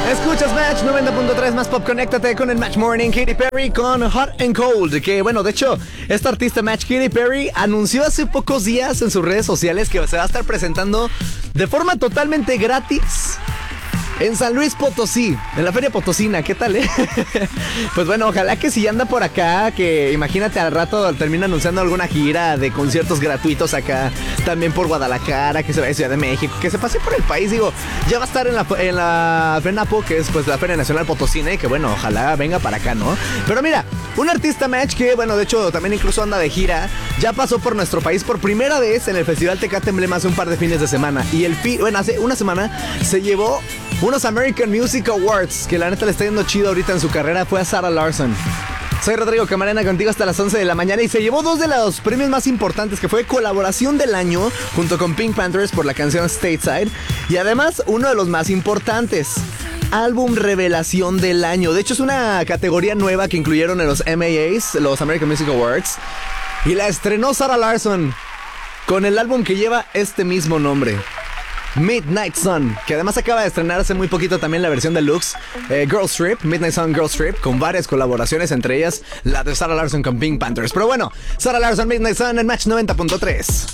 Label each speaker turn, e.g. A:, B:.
A: Escuchas Match 90.3 más pop, conéctate con el Match Morning. Katy Perry con Hot and Cold. Que bueno, de hecho, esta artista Match, Katy Perry, anunció hace pocos días en sus redes sociales que se va a estar presentando de forma totalmente gratis en San Luis Potosí, en la Feria Potosina. ¿Qué tal, Pues bueno, ojalá que si anda por acá, que imagínate al rato termina anunciando alguna gira de conciertos gratuitos acá, también por Guadalajara, que se vaya a Ciudad de México, que se pase por el país. Digo, ya va a estar en la FENAPO, que es pues la Feria Nacional Potosina, y que bueno, ojalá venga para acá, ¿no? Pero mira, un artista Match que bueno, de hecho también incluso anda de gira, ya pasó por nuestro país por primera vez en el Festival Tecate Emblema hace un par de fines de semana. Y hace una semana se llevó unos American Music Awards, que la neta le está yendo chido ahorita en su carrera. Fue a Sarah Larson. Soy Rodrigo Camarena, contigo hasta las 11 de la mañana, y se llevó dos de los premios más importantes, que fue Colaboración del Año junto con Pink Panthers por la canción Stateside, y además uno de los más importantes, Álbum Revelación del Año. De hecho es una categoría nueva que incluyeron en los MAAs, los American Music Awards, y la estrenó Sarah Larson con el álbum que lleva este mismo nombre, Midnight Sun, que además acaba de estrenar hace muy poquito también la versión deluxe, Girls Trip, Midnight Sun Girls Trip, con varias colaboraciones, entre ellas la de Sarah Larson con Pink Panthers. Pero bueno, Sarah Larson, Midnight Sun en Match 90.3.